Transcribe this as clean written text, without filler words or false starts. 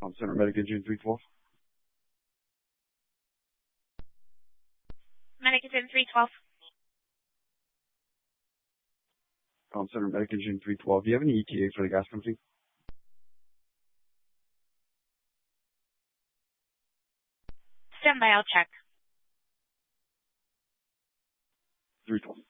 Center Medic Engine 312. Medic Engine 312. Center Medic Engine 312. Do you have any ETA for the gas company? Stand by, I'll check. 312.